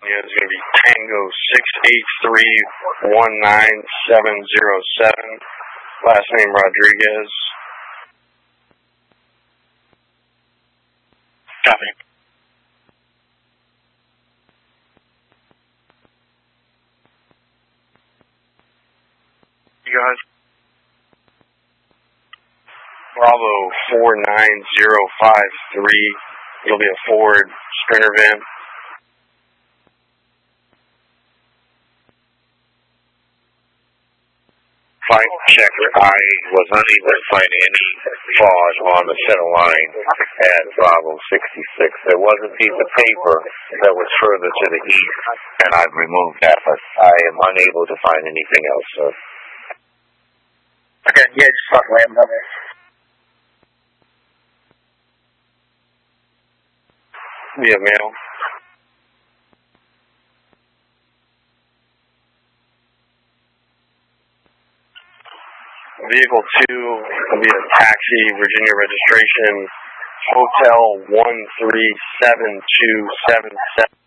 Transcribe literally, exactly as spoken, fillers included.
Yeah, it's going to be Tango six eight three one nine seven zero seven. Last name Rodriguez. Copy. You guys? Bravo four nine zero five three. It'll be a Ford Sprinter van. Flight check. I was unable to find any fog on the center line at Bravo sixty-six. There was a piece of paper that was further to the east, and I've removed that, but I am unable to find anything else, sir. Okay, yeah, just fuck Lamb on there. Via mail. Vehicle two will be a taxi, Virginia registration, Hotel one three seven two seven seven.